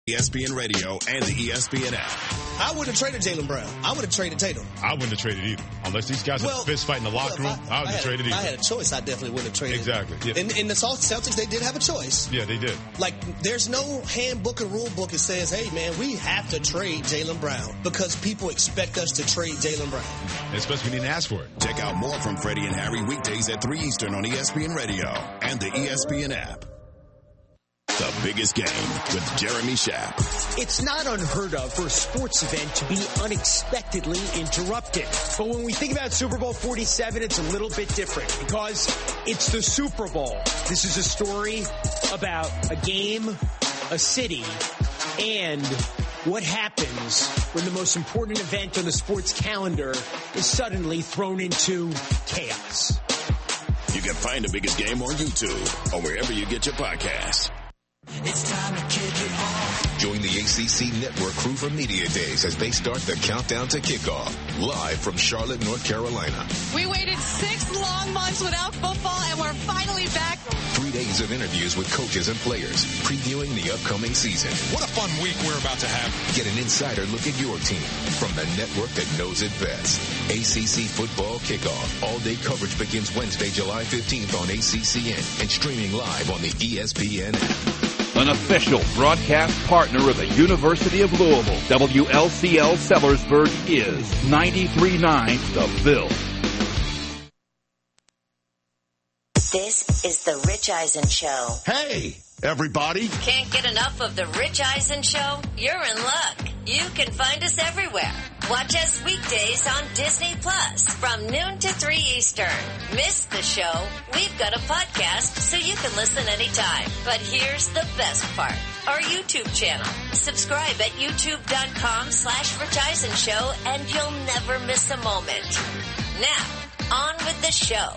ESPN Radio and the ESPN app. I wouldn't have traded Jaylen Brown. I would have traded Tatum. I wouldn't have traded either. Unless these guys had a fist fight in the locker room, I wouldn't have traded either. If I had a choice, I definitely wouldn't have traded. Exactly. Yeah. In the Celtics, they did have a choice. Yeah, they did. Like, there's no handbook or rule book that says, hey, man, we have to trade Jaylen Brown because people expect us to trade Jaylen Brown. Especially when you didn't ask for it. Check out more from Freddie and Harry weekdays at 3 Eastern on ESPN Radio and the ESPN app. The Biggest Game with Jeremy Schaap. It's not unheard of for a sports event to be unexpectedly interrupted. But when we think about Super Bowl 47, it's a little bit different because it's the Super Bowl. This is a story about a game, a city, and what happens when the most important event on the sports calendar is suddenly thrown into chaos. You can find The Biggest Game on YouTube or wherever you get your podcasts. It's time to kick it off. Join the ACC Network crew for Media Days as they start the countdown to kickoff. Live from Charlotte, North Carolina. We waited 6 long months without football, and we're finally back. 3 days of interviews with coaches and players, previewing the upcoming season. What a fun week we're about to have. Get an insider look at your team from the network that knows it best. ACC Football Kickoff. All-day coverage begins Wednesday, July 15th on ACCN and streaming live on the ESPN app. An official broadcast partner of the University of Louisville, WLCL Sellersburg is 93.9 The Ville. This is The Rich Eisen Show. Hey, everybody. Can't get enough of The Rich Eisen Show? You're in luck. You can find us everywhere. Watch us weekdays on Disney Plus from noon to 3 Eastern. Miss the show? We've got a podcast so you can listen anytime. But here's the best part. Our YouTube channel. Subscribe at youtube.com/Rich Eisen Show and you'll never miss a moment. Now, on with the show.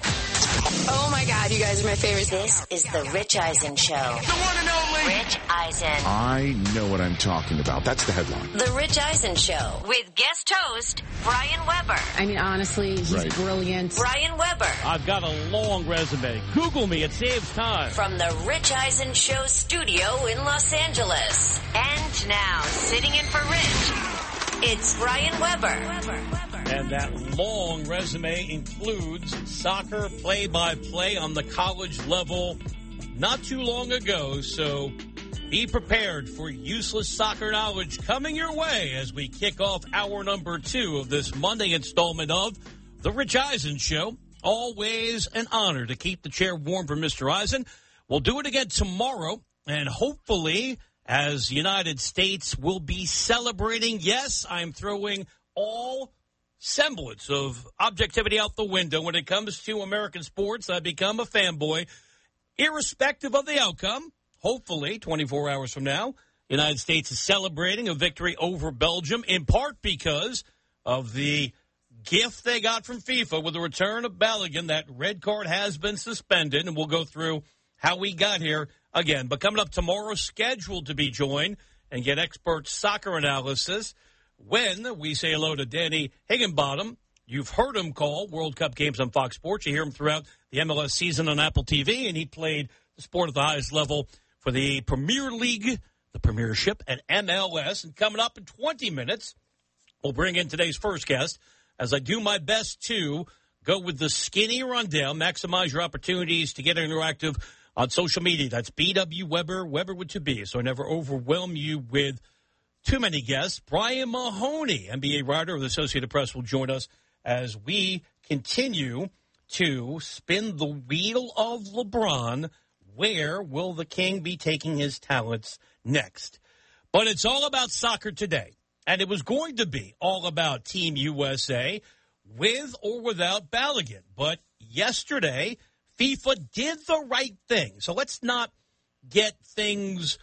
Oh my God, you guys are my favorites. This is The Rich Eisen Show. The one and only Rich Eisen. I know what I'm talking about. That's the headline. The Rich Eisen Show with guest host Brian Weber. I mean, honestly, he's brilliant. Brian Weber. I've got a long resume. Google me. It saves time. From the Rich Eisen Show studio in Los Angeles. And now, sitting in for Rich, it's Brian Weber. And that long resume includes soccer play-by-play on the college level not too long ago. So be prepared for useless soccer knowledge coming your way as we kick off hour number 2 of this Monday installment of The Rich Eisen Show. Always an honor to keep the chair warm for Mr. Eisen. We'll do it again tomorrow, and hopefully, as the United States will be celebrating, yes, I'm throwing all semblance of objectivity out the window when it comes to American sports. I become a fanboy, irrespective of the outcome. Hopefully, 24 hours from now, the United States is celebrating a victory over Belgium, in part because of the gift they got from FIFA with the return of Balogun. That red card has been suspended, and we'll go through how we got here again. But coming up tomorrow, scheduled to be joined and get expert soccer analysis when we say hello to Danny Higginbottom. You've heard him call World Cup games on Fox Sports. You hear him throughout the MLS season on Apple TV, and he played the sport at the highest level for the Premier League, the Premiership, and MLS. And coming up in 20 minutes, we'll bring in today's first guest as I do my best to go with the skinny rundown, maximize your opportunities to get interactive on social media. That's BW Weber, Weber with 2 B's, so I never overwhelm you with too many guests. Brian Mahoney, NBA writer of the Associated Press, will join us as we continue to spin the wheel of LeBron. Where will the King be taking his talents next? But it's all about soccer today. And it was going to be all about Team USA with or without Balogun. But yesterday, FIFA did the right thing. So let's not get things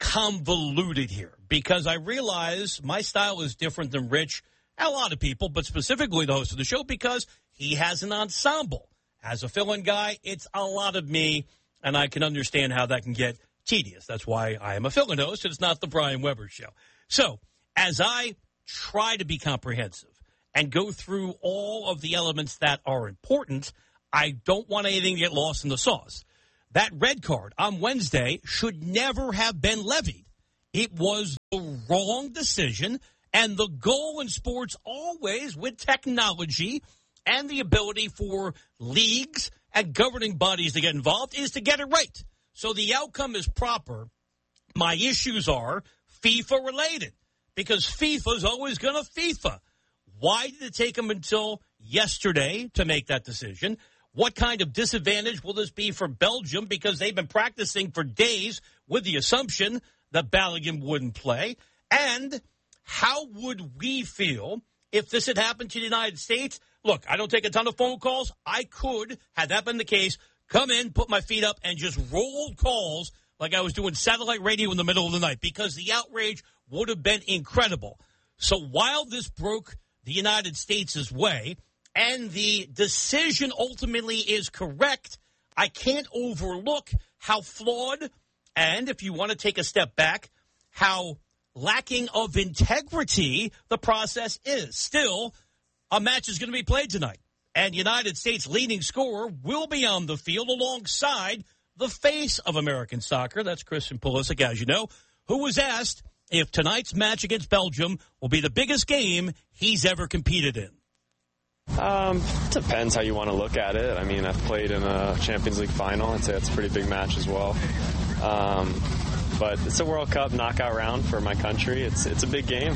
convoluted here, because I realize my style is different than Rich and a lot of people, but specifically the host of the show, because he has an ensemble. As a fill-in guy, it's a lot of me, and I can understand how that can get tedious. That's why I am a fill-in host. It's not the Brian Weber show. So as I try to be comprehensive and go through all of the elements that are important, I don't want anything to get lost in the sauce. That red card on Wednesday should never have been levied. it was the wrong decision. And the goal in sports always, with technology and the ability for leagues and governing bodies to get involved, is to get it right. So the outcome is proper. My issues are FIFA related, because FIFA is always going to FIFA. Why did it take them until yesterday to make that decision? What kind of disadvantage will this be for Belgium? Because they've been practicing for days with the assumption that Balogun wouldn't play. And how would we feel if this had happened to the United States? Look, I don't take a ton of phone calls. I could, had that been the case, come in, put my feet up, and just roll calls like I was doing satellite radio in the middle of the night, because the outrage would have been incredible. So while this broke the United States' way, and the decision ultimately is correct, I can't overlook how flawed, and if you want to take a step back, how lacking of integrity the process is. Still, a match is going to be played tonight, and United States' leading scorer will be on the field alongside the face of American soccer. That's Christian Pulisic, as you know, who was asked if tonight's match against Belgium will be the biggest game he's ever competed in. Depends how you want to look at it. I mean, I've played in a Champions League final. I'd say it's a pretty big match as well. But it's a World Cup knockout round for my country. It's a big game,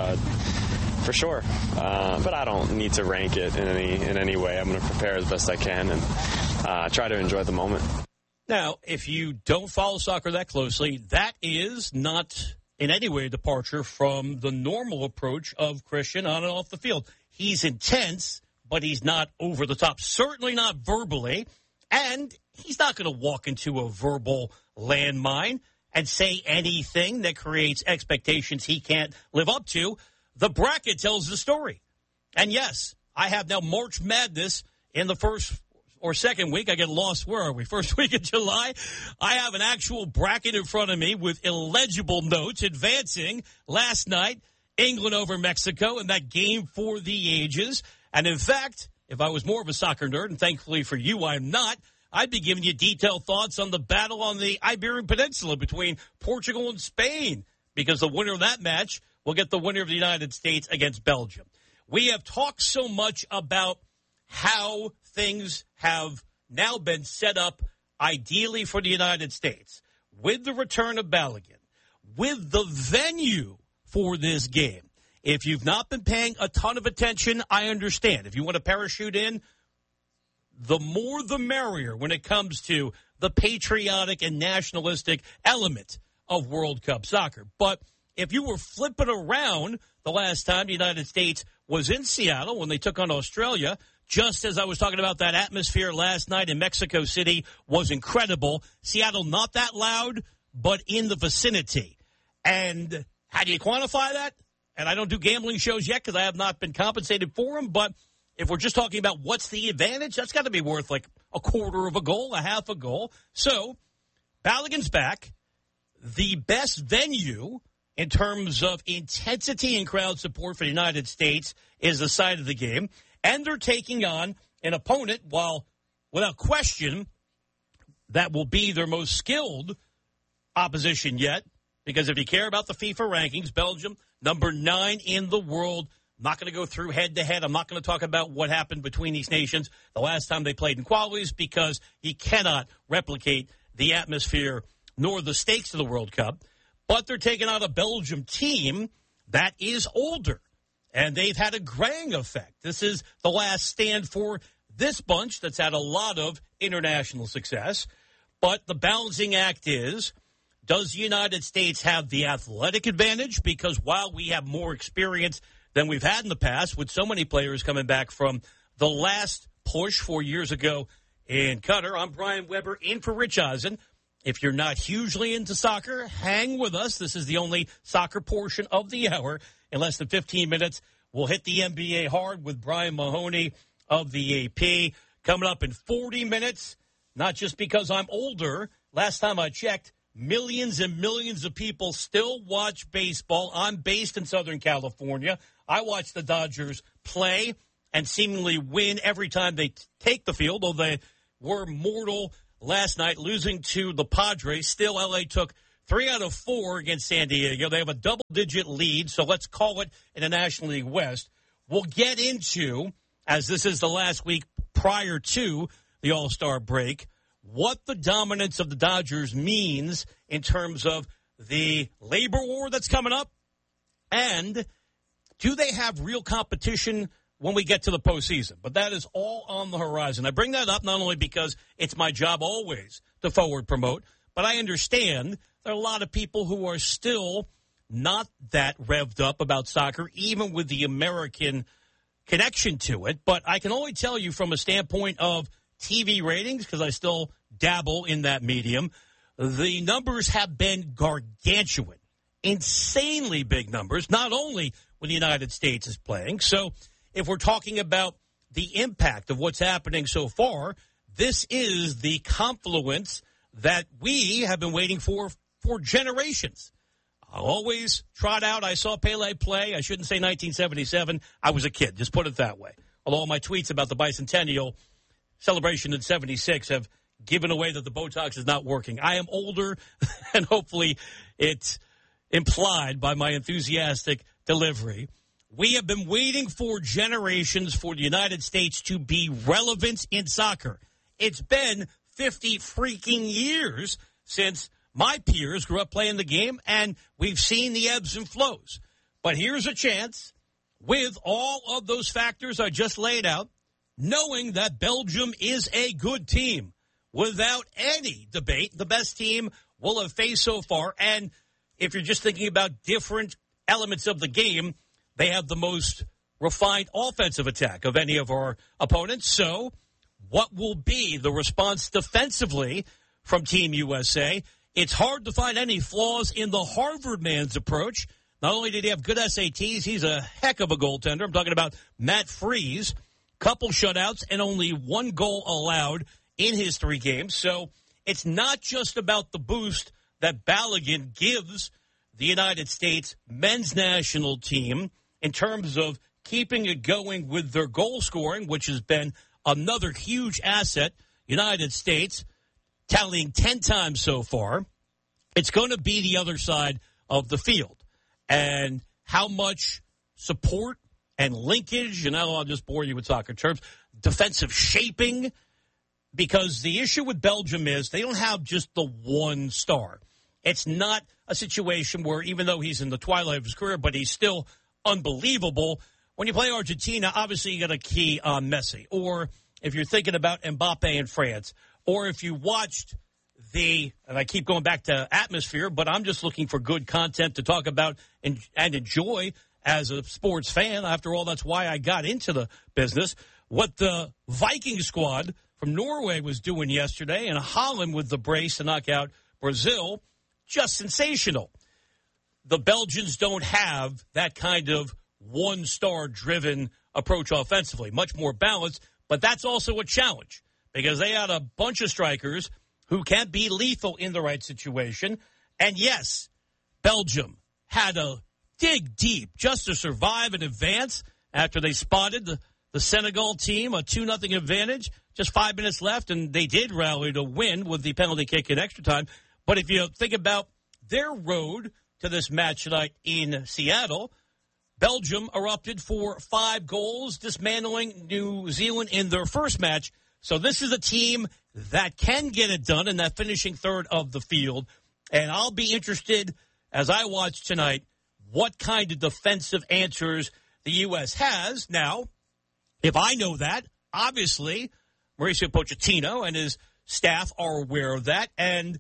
for sure. But I don't need to rank it in any way. I'm going to prepare as best I can and try to enjoy the moment. Now, if you don't follow soccer that closely, that is not in any way a departure from the normal approach of Christian on and off the field. He's intense, but he's not over the top, certainly not verbally, and he's not going to walk into a verbal landmine and say anything that creates expectations he can't live up to. The bracket tells the story. And yes, I have now March Madness in the first or second week. I get lost. Where are we? First week of July. I have an actual bracket in front of me with illegible notes advancing last night. England over Mexico in that game for the ages. And in fact, if I was more of a soccer nerd, and thankfully for you, I'm not, I'd be giving you detailed thoughts on the battle on the Iberian Peninsula between Portugal and Spain, because the winner of that match will get the winner of the United States against Belgium. We have talked so much about how things have now been set up ideally for the United States, with the return of Balogun, with the venue for this game. If you've not been paying a ton of attention, I understand. If you want to parachute in, the more the merrier when it comes to the patriotic and nationalistic element of World Cup soccer. But if you were flipping around the last time the United States was in Seattle when they took on Australia, just as I was talking about that atmosphere last night in Mexico City was incredible. Seattle not that loud, but in the vicinity. And how do you quantify that? And I don't do gambling shows yet because I have not been compensated for them, but if we're just talking about what's the advantage, that's got to be worth like a quarter of a goal, a half a goal. So Balogun's back. The best venue in terms of intensity and crowd support for the United States is the side of the game. And they're taking on an opponent, while without question, that will be their most skilled opposition yet. Because if you care about the FIFA rankings, Belgium, number 9 in the world. I'm not going to go through head-to-head. I'm not going to talk about what happened between these nations the last time they played in qualies, because you cannot replicate the atmosphere nor the stakes of the World Cup. But they're taking out a Belgium team that is older, and they've had a graying effect. This is the last stand for this bunch that's had a lot of international success. But the balancing act is, does the United States have the athletic advantage? Because while we have more experience than we've had in the past, with so many players coming back from the last push 4 years ago in Qatar, I'm Brian Weber in for Rich Eisen. If you're not hugely into soccer, hang with us. This is the only soccer portion of the hour. In less than 15 minutes, we'll hit the NBA hard with Brian Mahoney of the AP. Coming up in 40 minutes, not just because I'm older. Last time I checked, millions and millions of people still watch baseball. I'm based in Southern California. I watch the Dodgers play and seemingly win every time they take the field, though they were mortal last night, losing to the Padres. Still, L.A. took 3 out of 4 against San Diego. They have a double-digit lead, so let's call it in the National League West. We'll get into, as this is the last week prior to the All-Star break, what the dominance of the Dodgers means in terms of the labor war that's coming up, and do they have real competition when we get to the postseason? But that is all on the horizon. I bring that up not only because it's my job always to forward promote, but I understand there are a lot of people who are still not that revved up about soccer, even with the American connection to it. But I can only tell you from a standpoint of TV ratings, because I still dabble in that medium, the numbers have been gargantuan, insanely big numbers, not only when the United States is playing. So if we're talking about the impact of what's happening so far, this is the confluence that we have been waiting for generations. I'll always trot out, I saw Pele play. I shouldn't say 1977. I was a kid. Just put it that way. Although my tweets about the bicentennial celebration in 76 have given away that the Botox is not working. I am older, and hopefully it's implied by my enthusiastic delivery. We have been waiting for generations for the United States to be relevant in soccer. It's been 50 freaking years since my peers grew up playing the game, and we've seen the ebbs and flows. But here's a chance, with all of those factors I just laid out, knowing that Belgium is a good team, without any debate, the best team we'll have faced so far. And if you're just thinking about different elements of the game, they have the most refined offensive attack of any of our opponents. So what will be the response defensively from Team USA? It's hard to find any flaws in the Harvard man's approach. Not only did he have good SATs, he's a heck of a goaltender. I'm talking about Matt Freese. Couple shutouts and only 1 goal allowed in his 3 games. So it's not just about the boost that Balogun gives the United States men's national team in terms of keeping it going with their goal scoring, which has been another huge asset. United States tallying 10 times so far. It's going to be the other side of the field. And how much support and linkage, and I'll just bore you with soccer terms, defensive shaping, because the issue with Belgium is they don't have just the one star. It's not a situation where, even though he's in the twilight of his career, but he's still unbelievable. When you play Argentina, obviously you got a key on Messi. Or if you're thinking about Mbappe in France, or if you watched and I keep going back to atmosphere, but I'm just looking for good content to talk about and enjoy as a sports fan. After all, that's why I got into the business. What the Viking squad from Norway was doing yesterday, and Holland with the brace to knock out Brazil, just sensational. The Belgians don't have that kind of one-star driven approach offensively, much more balanced, but that's also a challenge because they had a bunch of strikers who can be lethal in the right situation. And yes, Belgium had to dig deep just to survive and advance after they spotted the Senegal team, a 2-0 advantage, just 5 minutes left, and they did rally to win with the penalty kick in extra time. But if you think about their road to this match tonight in Seattle, Belgium erupted for 5 goals, dismantling New Zealand in their first match. So this is a team that can get it done in that finishing third of the field. And I'll be interested, as I watch tonight, what kind of defensive answers the U.S. has. Now, if I know that, obviously, Mauricio Pochettino and his staff are aware of that. And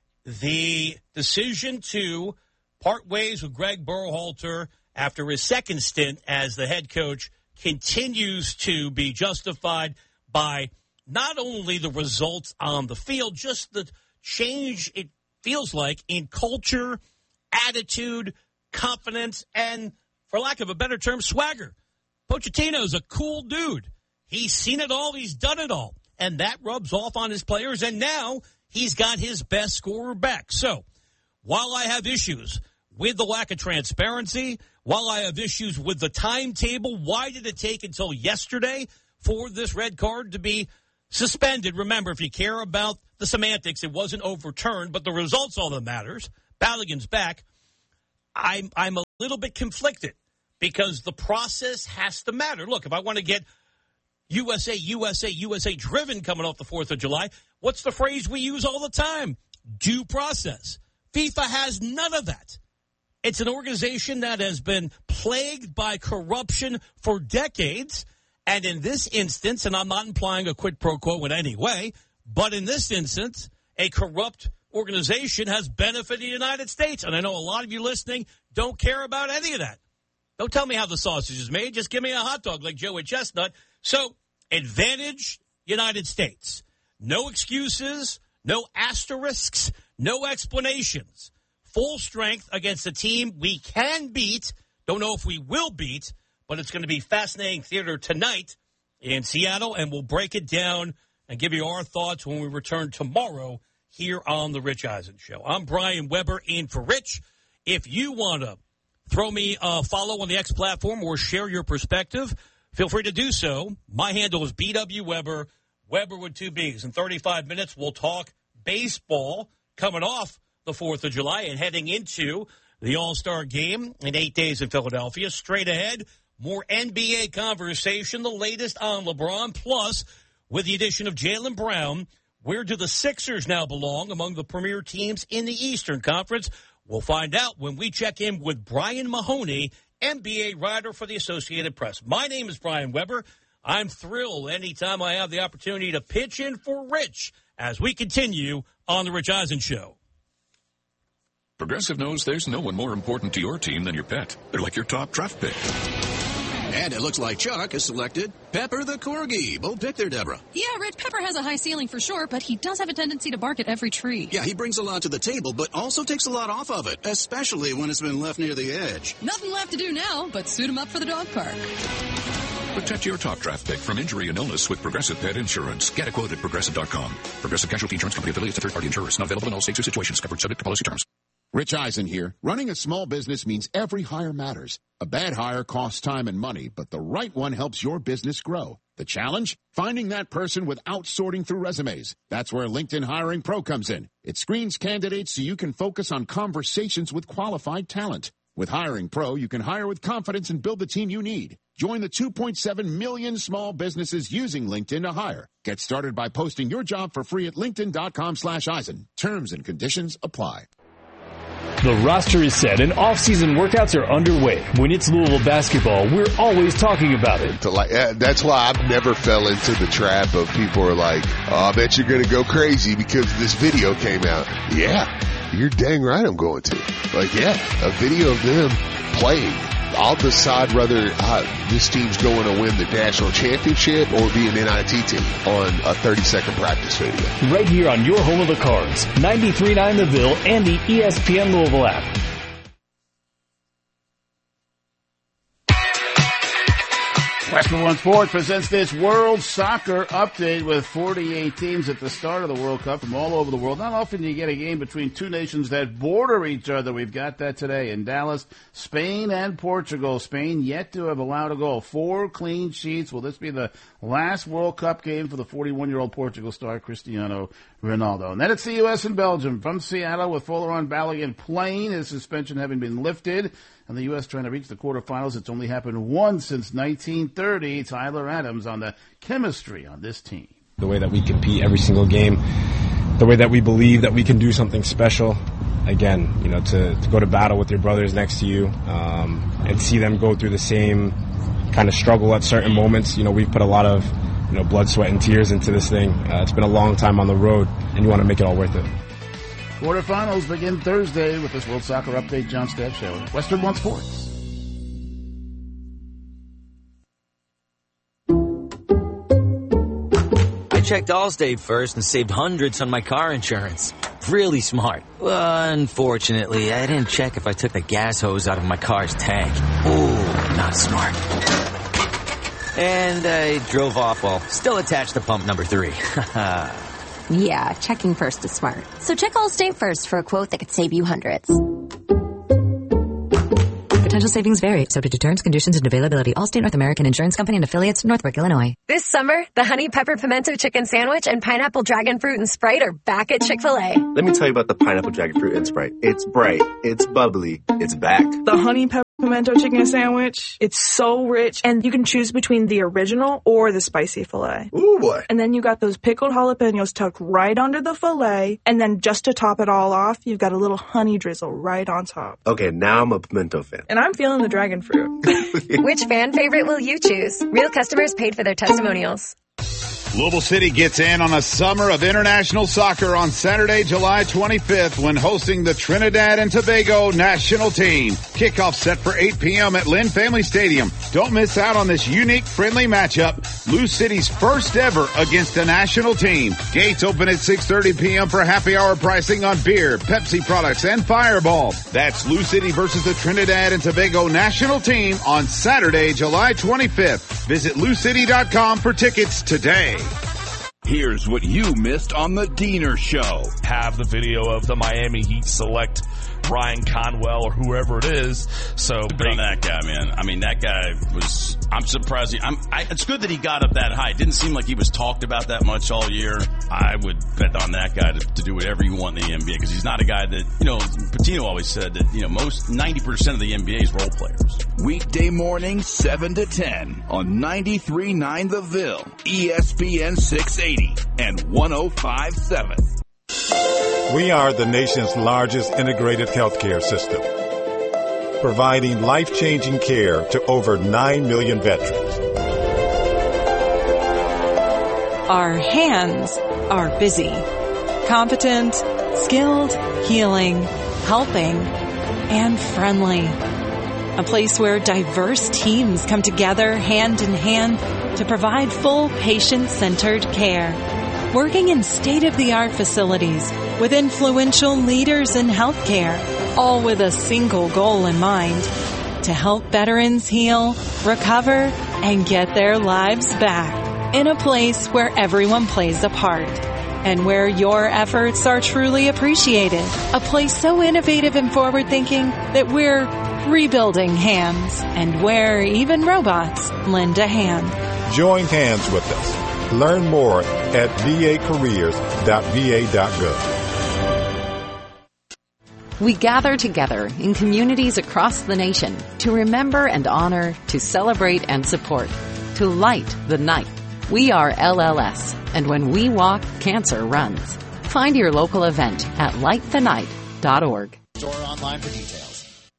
the decision to part ways with Greg Berhalter after his second stint as the head coach continues to be justified by not only the results on the field, just the change it feels like in culture, attitude, confidence, and, for lack of a better term, swagger. Pochettino's a cool dude. He's seen it all. He's done it all. And that rubs off on his players. And now he's got his best scorer back. So while I have issues with the lack of transparency, while I have issues with the timetable, why did it take until yesterday for this red card to be suspended? Remember, if you care about the semantics, it wasn't overturned, but the result's all that matters. Balogun's back. I'm a little bit conflicted because the process has to matter. Look, if I want to get USA driven coming off the 4th of July, what's the phrase we use all the time? Due process. FIFA has none of that. It's an organization that has been plagued by corruption for decades. And in this instance, and I'm not implying a quid pro quo in any way, but in this instance, a corrupt organization has benefited the United States. And I know a lot of you listening don't care about any of that. Don't tell me how the sausage is made. Just give me a hot dog like Joey Chestnut. So, advantage United States. No excuses, no asterisks, no explanations. Full strength against a team we can beat. Don't know if we will beat, but it's going to be fascinating theater tonight in Seattle, and we'll break it down and give you our thoughts when we return tomorrow here on The Rich Eisen Show. I'm Brian Weber in for Rich. If you want to throw me a follow on the X platform or share your perspective, feel free to do so. My handle is BW Weber, Weber with 2 B's. In 35 minutes, we'll talk baseball coming off the 4th of July and heading into the All-Star game in 8 days in Philadelphia. Straight ahead, more NBA conversation, the latest on LeBron, plus with the addition of Jaylen Brown, where do the Sixers now belong among the premier teams in the Eastern Conference? We'll find out when we check in with Brian Mahoney, NBA writer for the Associated Press. My name is Brian Weber. I'm thrilled anytime I have the opportunity to pitch in for Rich as we continue on The Rich Eisen Show. Progressive knows there's no one more important to your team than your pet. They're like your top draft pick. And it looks like Chuck has selected Pepper the Corgi. Bold pick there, Deborah. Yeah, Rich, Pepper has a high ceiling for sure, but he does have a tendency to bark at every tree. Yeah, he brings a lot to the table, but also takes a lot off of it, especially when it's been left near the edge. Nothing left to do now but suit him up for the dog park. Protect your top draft pick from injury and illness with Progressive Pet Insurance. Get a quote at Progressive.com. Progressive Casualty Insurance Company affiliates to third-party insurers. Not available in all states or situations. Covered subject to policy terms. Rich Eisen here. Running a small business means every hire matters. A bad hire costs time and money, but the right one helps your business grow. The challenge? Finding that person without sorting through resumes. That's where LinkedIn Hiring Pro comes in. It screens candidates so you can focus on conversations with qualified talent. With Hiring Pro, you can hire with confidence and build the team you need. Join the 2.7 million small businesses using LinkedIn to hire. Get started by posting your job for free at linkedin.com/Eisen. Terms and conditions apply. The roster is set and off-season workouts are underway. When it's Louisville basketball, we're always talking about it. That's why I've never fell into the trap of people are like, oh, I bet you're going to go crazy because this video came out. Yeah, you're dang right I'm going to. A video of them playing. I'll decide whether this team's going to win the national championship or be an NIT team on a 30-second practice video. Right here on your home of the Cards, 93.9 The Ville and the ESPN Louisville app. Western One Sports presents this World Soccer Update with 48 teams at the start of the World Cup from all over the world. Not often you get a game between two nations that border each other. We've got that today in Dallas, Spain and Portugal. Spain yet to have allowed a goal. 4 clean sheets. Will this be the last World Cup game for the 41-year-old Portugal star Cristiano Ronaldo? And then it's the U.S. and Belgium from Seattle with Folarin Balogun playing, his suspension having been lifted. And the U.S. trying to reach the quarterfinals. It's only happened once since 1930. Tyler Adams on the chemistry on this team. The way that we compete every single game, the way that we believe that we can do something special. Again, to go to battle with your brothers next to you and see them go through the same kind of struggle at certain moments. We've put a lot of blood, sweat, and tears into this thing. It's been a long time on the road, and you want to make it all worth it. Quarterfinals begin Thursday with this World Soccer Update. John Stepp Show. Western One Sports. I checked Allstate first and saved hundreds on my car insurance. Really smart. Unfortunately, I didn't check if I took the gas hose out of my car's tank. Ooh, not smart. And I drove off while still attached to pump number 3. Yeah, checking first is smart. So check Allstate first for a quote that could save you hundreds. Potential savings vary, subject to terms, conditions, and availability. Allstate North American Insurance Company and affiliates, Northbrook, Illinois. This summer, the Honey Pepper Pimento Chicken Sandwich and Pineapple Dragon Fruit and Sprite are back at Chick-fil-A. Let me tell you about the Pineapple Dragon Fruit and Sprite. It's bright, it's bubbly, it's back. The Honey Pepper Pimento Chicken Sandwich, it's so rich, and you can choose between the original or the spicy filet. Ooh, boy. And then you got those pickled jalapenos tucked right under the filet, and then just to top it all off, you've got a little honey drizzle right on top. Okay, now I'm a pimento fan. And I'm feeling the dragon fruit. Which fan favorite will you choose? Real customers paid for their testimonials. Louisville City gets in on a summer of international soccer on Saturday, July 25th when hosting the Trinidad and Tobago national team. Kickoff set for 8 p.m. at Lynn Family Stadium. Don't miss out on this unique, friendly matchup. Lou City's first ever against a national team. Gates open at 6:30 p.m. for happy hour pricing on beer, Pepsi products, and Fireball. That's Lou City versus the Trinidad and Tobago national team on Saturday, July 25th. Visit LouCity.com for tickets today. Here's what you missed on the Diener Show. Have the video of the Miami Heat select Ryan Conwell or whoever it is. So bet on that guy, man. I mean, that guy was. I'm surprised. It's good that he got up that high. It didn't seem like he was talked about that much all year. I would bet on that guy to do whatever you want in the NBA because he's not a guy that Patino always said that most 90% of the NBA is role players. Weekday morning, 7 to 10 on 93.9 The Ville, ESPN 680 and 105.7. We are the nation's largest integrated healthcare system, providing life-changing care to over 9 million veterans. Our hands are busy, competent, skilled, healing, helping, and friendly. A place where diverse teams come together hand in hand to provide full patient-centered care. Working in state-of-the-art facilities with influential leaders in healthcare, all with a single goal in mind: to help veterans heal, recover, and get their lives back in a place where everyone plays a part and where your efforts are truly appreciated. A place so innovative and forward-thinking that we're rebuilding hands and where even robots lend a hand. Join hands with us. Learn more at vacareers.va.gov. We gather together in communities across the nation to remember and honor, to celebrate and support, to light the night. We are LLS, and when we walk, cancer runs. Find your local event at lightthenight.org. Store online for details.